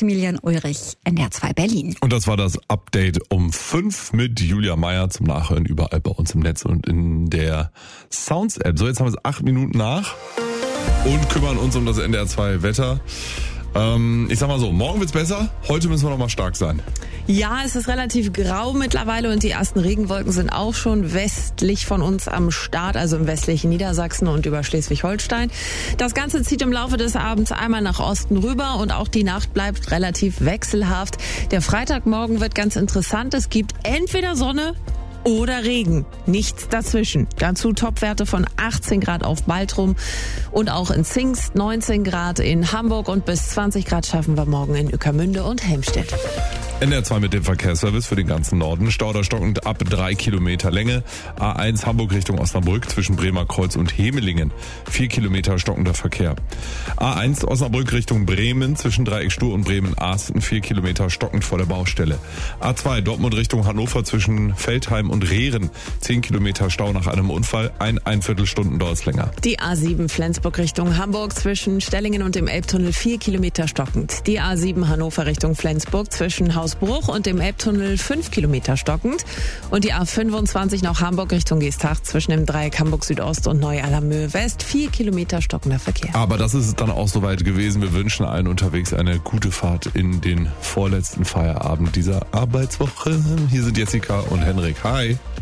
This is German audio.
Maximilian Ulrich, NDR 2 Berlin. Und das war das Update um 5 mit Julia Meyer zum Nachhören überall bei uns im Netz und in der Sounds-App. So, jetzt haben wir es 8 Minuten nach und kümmern uns um das NDR 2 Wetter. Ich sag mal so, morgen wird's besser, heute müssen wir noch mal stark sein. Ja, es ist relativ grau mittlerweile und die ersten Regenwolken sind auch schon westlich von uns am Start, also im westlichen Niedersachsen und über Schleswig-Holstein. Das Ganze zieht im Laufe des Abends einmal nach Osten rüber und auch die Nacht bleibt relativ wechselhaft. Der Freitagmorgen wird ganz interessant. Es gibt entweder Sonne oder Regen. Nichts dazwischen. Dazu Topwerte von 18 Grad auf Baltrum und auch in Zingst, 19 Grad in Hamburg und bis 20 Grad schaffen wir morgen in Ueckermünde und Helmstedt. NDR 2 mit dem Verkehrsservice für den ganzen Norden. Stau oder stockend ab 3 Kilometer Länge. A1 Hamburg Richtung Osnabrück zwischen Bremerkreuz und Hemelingen. 4 Kilometer stockender Verkehr. A1 Osnabrück Richtung Bremen zwischen Dreieck Stur und Bremen-Aasten. 4 Kilometer stockend vor der Baustelle. A2 Dortmund Richtung Hannover zwischen Veltheim und Rehren. 10 Kilometer Stau nach einem Unfall. Ein Viertelstunden dauert es länger. Die A7 Flensburg Richtung Hamburg zwischen Stellingen und dem Elbtunnel 4 Kilometer stockend. Die A7 Hannover Richtung Flensburg zwischen Hausbruch und dem Elbtunnel 5 Kilometer stockend. Und die A25 nach Hamburg Richtung Geesthacht zwischen dem Dreieck Hamburg Südost und Neu-Allermöhe West. 4 Kilometer stockender Verkehr. Aber das ist es dann auch soweit gewesen. Wir wünschen allen unterwegs eine gute Fahrt in den vorletzten Feierabend dieser Arbeitswoche. Hier sind Jessica und Henrik. Hi.